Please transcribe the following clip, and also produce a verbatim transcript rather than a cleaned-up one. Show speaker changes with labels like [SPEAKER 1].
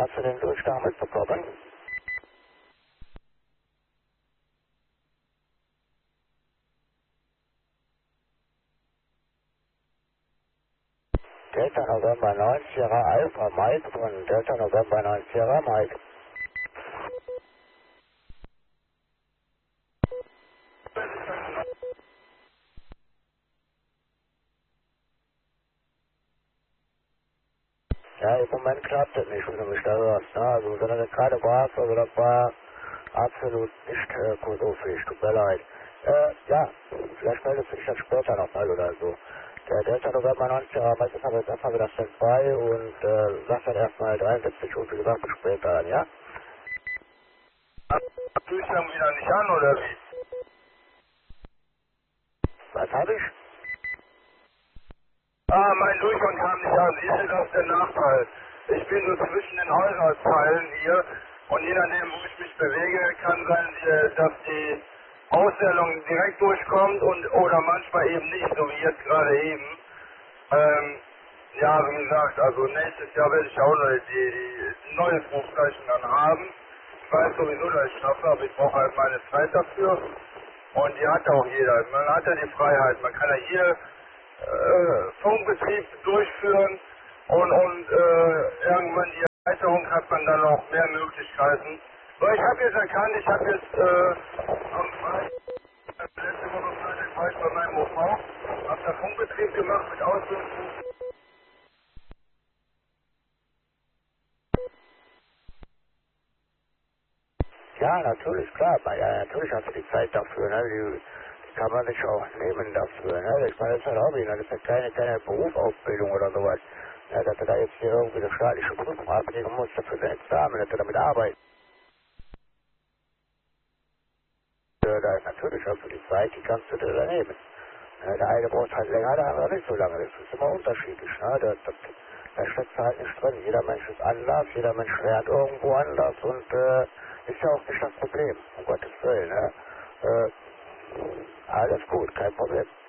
[SPEAKER 1] Hast du den Durchgang mitbekommen? Delta November neun Sierra Alpha Mike von Delta November neun Sierra Mike. Ja, im Moment klappt das nicht, wenn du mich da hörst. Ne? Also, wenn du das gerade warst, also das war absolut nicht äh, kursofähig, tut mir leid. Äh, ja, vielleicht meldest du dich dann später nochmal oder so. Der Delta November neun Sierra Mike ist aber jetzt erstmal wieder Standby und äh, sagt dann erstmal dreiundsiebzig und wie gesagt, bis später an, ja?
[SPEAKER 2] Durchgang wieder nicht an, oder wie?
[SPEAKER 1] Was habe ich?
[SPEAKER 2] Ah, mein Durchgang kam nicht an. Ist das der Nachteil? Ich bin so zwischen den Häuserzeilen hier und je nachdem, wo ich mich bewege, kann sein, äh, dass die Aussendung direkt durchkommt und oder manchmal eben nicht, so wie jetzt gerade eben. Ähm, ja, wie gesagt, also nächstes Jahr werde ich auch noch die, die neues Rufzeichen dann haben. Ich weiß sowieso, dass ich schaffe, aber ich brauche halt meine Zeit dafür. Und die hat auch jeder. Man hat ja die Freiheit. Man kann ja hier äh, Funkbetrieb durchführen und, und äh, irgendwann die Erweiterung hat man dann noch mehr Möglichkeiten. Aber ich habe jetzt erkannt, ich habe jetzt äh, am Freitag, letzte Woche Freitag war ich bei meinem O V, habe da Funkbetrieb gemacht mit Ausbildung.
[SPEAKER 1] Ja, natürlich, klar. aber Ja, natürlich hast du die Zeit dafür, ne? Die, die kann man sich auch nehmen dafür, ne? Ich meine, das ist ein Hobby, ne? Das ist ja keine, keine Berufsausbildung oder sowas. Ja, dass du da jetzt hier irgendwie eine staatliche Prüfung ablegen musst für dein Examen, dass du damit arbeitest. Äh, Da ist natürlich hast du die Zeit, die kannst du dir da nehmen. Ja, der eine braucht halt länger, der andere nicht so lange. Das ist immer unterschiedlich, ne? Da, da, da steckt halt nicht drin. Jeder Mensch ist anders, jeder Mensch lernt irgendwo anders und äh, ist ja auch nicht das Problem, um Gottes Willen, ne? Äh, alles gut, kein Problem.